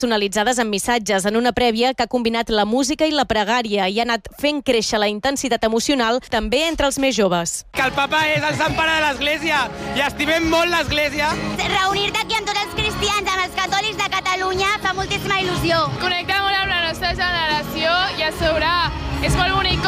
personalitzades amb missatges en una prèvia que ha combinat la música i la pregària i ha anat fent créixer la intensitat emocional també entre els més joves. Que el papa és el sant pare de l'Església i estimem molt l'Església. Reunir-te aquí amb tots els cristians, amb els catòlics de Catalunya, fa moltíssima il·lusió. Connecta molt amb la nostra generació i a sobre és molt bonic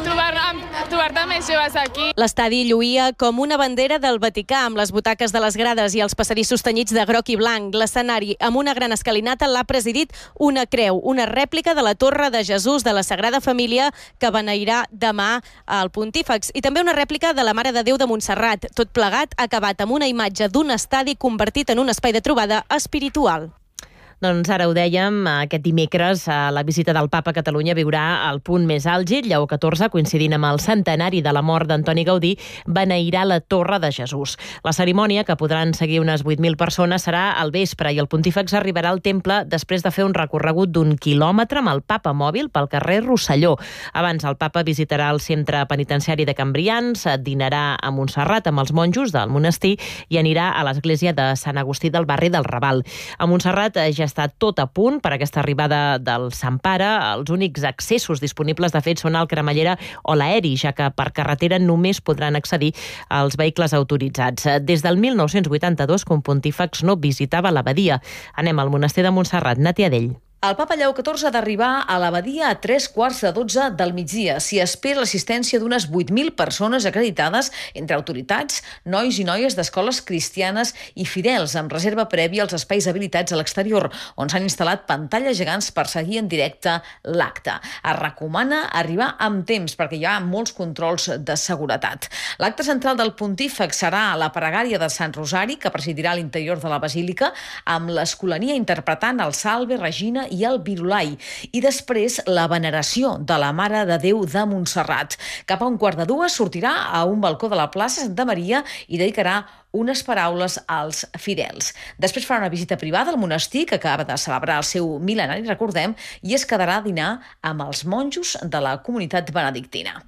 trobar-te més joves aquí. L'estadi lluïa com una bandera del Vaticà amb les butaques de les grades i els passadissos tenyits de groc i blanc. L'escenari amb una gran escalinata l'ha presidit una creu, una rèplica de la Torre de Jesús de la Sagrada Família que beneirà demà al Pontífex i també una rèplica de la Mare de Déu de Montserrat. Tot plegat ha acabat amb una imatge d'un estadi convertit en un espai de trobada espiritual. Doncs ara ho dèiem, aquest dimecres la visita del Papa a Catalunya viurà el punt més àlgid. Lleó XIV, coincidint amb el centenari de la mort d'Antoni Gaudí, beneirà la Torre de Jesús. La cerimònia, que podran seguir unes 8.000 persones, serà al vespre i el Pontífex arribarà al temple després de fer un recorregut d'1 quilòmetre amb el Papa mòbil pel carrer Rosselló. Abans el Papa visitarà el centre penitenciari de Cambrians, dinarà a Montserrat amb els monjos del monestir i anirà a l'església de Sant Agustí del barri del Raval. A Montserrat ja està tot a punt per aquesta arribada del Sant Pare. Els únics accessos disponibles, de fet, són el cremallera o l'aeri, ja que per carretera només podran accedir els vehicles autoritzats. Des del 1982, que un pontífex no visitava l'abadia. Anem al monestir de Montserrat. Nàtia Dell. El Papa Lleó XIV ha d'arribar a l'abadia a 3:15 del migdia. S'hi espera l'assistència d'unes 8.000 persones acreditades entre autoritats, nois i noies d'escoles cristianes i fidels, amb reserva prèvia als espais habilitats a l'exterior, on s'han instal·lat pantalles gegants per seguir en directe l'acte. Es recomana arribar amb temps perquè hi ha molts controls de seguretat. L'acte central del Pontífex serà la pregària de Sant Rosari, que presidirà a l'interior de la Basílica, amb l'Escolania interpretant el Salve Regina i el Virulai, i després la veneració de la Mare de Déu de Montserrat. Cap a 1:15 sortirà a un balcó de la plaça Santa Maria i dedicarà unes paraules als fidels. Després farà una visita privada al monestir, que acaba de celebrar el seu mil·lenari, recordem, i es quedarà a dinar amb els monjos de la comunitat benedictina.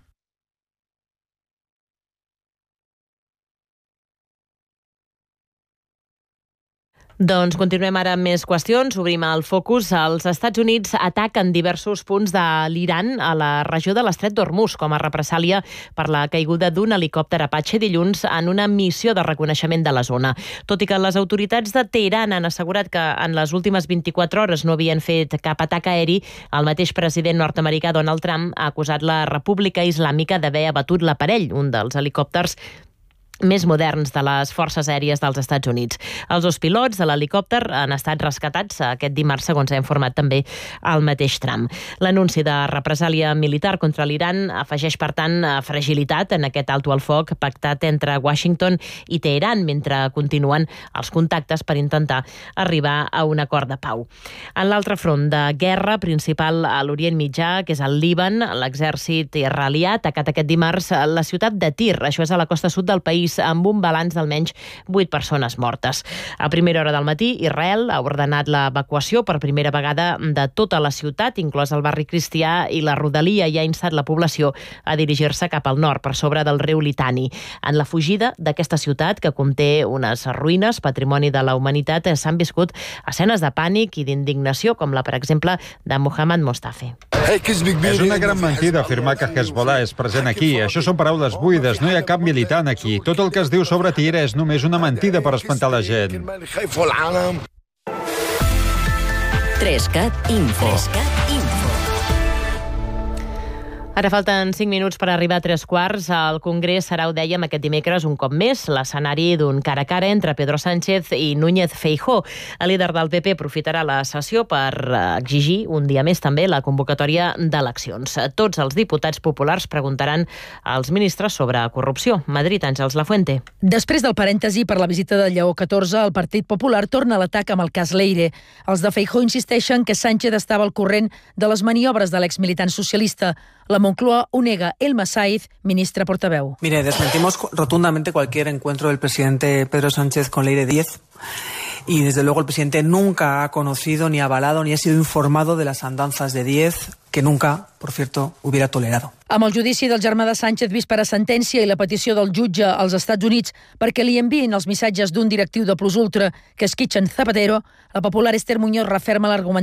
Doncs continuem ara amb més qüestions. Obrim el focus. Els Estats Units ataquen diversos punts de l'Iran a la regió de l'Estret d'Hormuz com a represàlia per la caiguda d'un helicòpter Apache dilluns en una missió de reconeixement de la zona. Tot i que les autoritats de Teheran han assegurat que en les últimes 24 hores no havien fet cap atac aeri, el mateix president nord-americà Donald Trump ha acusat la República Islàmica d'haver abatut l'aparell, un dels helicòpters més moderns de les forces aèries dels Estats Units. Els dos pilots de l'helicòpter han estat rescatats aquest dimarts, segons ha informat també el mateix Trump. L'anunci de represàlia militar contra l'Iran afegeix, per tant, fragilitat en aquest alto al foc pactat entre Washington i Teheran, mentre continuen els contactes per intentar arribar a un acord de pau. En l'altre front de guerra principal a l'Orient Mitjà, que és el Líban, l'exèrcit israelià ha atacat aquest dimarts la ciutat de Tir, això és a la costa sud del país, amb un balanç d'almenys 8 persones mortes. A primera hora del matí, Israel ha ordenat l'evacuació per primera vegada de tota la ciutat, inclòs el barri cristià i la rodalia, i ha instat la població a dirigir-se cap al nord, per sobre del riu Litani. En la fugida d'aquesta ciutat, que conté unes ruïnes, patrimoni de la humanitat, s'han viscut escenes de pànic i d'indignació, com la, per exemple, de Mohammad Mostafe. És una gran mentida afirmar que Hezbollah és present aquí. Això són paraules buides, no hi ha cap militant aquí. Tot el que es diu sobre Tir és només una mentida per espantar la gent. 3CAT Info. Ara falten 5 minuts per arribar a 3:15. El Congrés serà, ho dèiem, aquest dimecres un cop més l'escenari d'un cara a cara entre Pedro Sánchez i Núñez Feijóo. El líder del PP aprofitarà la sessió per exigir un dia més també la convocatòria d'eleccions. Tots els diputats populars preguntaran als ministres sobre corrupció. Madrid, Àngels Lafuente. Després del parèntesi per la visita de Lleó XIV, el Partit Popular torna a l'atac amb el cas Leire. Els de Feijóo insisteixen que Sánchez estava al corrent de les maniobres de l'exmilitant socialista. La Moncloa ho nega. Elma Saiz, ministra portaveu. Mire, desmentimos rotundamente cualquier encuentro del presidente Pedro Sánchez con Leire Díez. Y desde luego el presidente nunca ha conocido, ni avalado, ni ha sido informado de las andanzas de Díez que nunca, por cierto, hubiera tolerado. Amb el judici del germà de Sánchez vist per a sentència i la petició del jutge als Estats Units perquè li enviïn els missatges d'un directiu de Plus Ultra que és Kitchen Zapatero, la popular Esther Muñoz referma l'argument